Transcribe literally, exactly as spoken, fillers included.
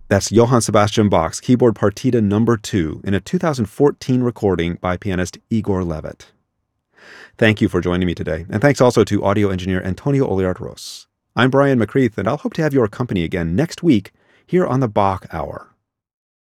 That's Johann Sebastian Bach's keyboard partita number two in a two thousand fourteen recording by pianist Igor Levit. Thank you for joining me today, and thanks also to audio engineer Antonio Oliart-Ros. I'm Brian McCreath, and I'll hope to have your company again next week here on the Bach Hour.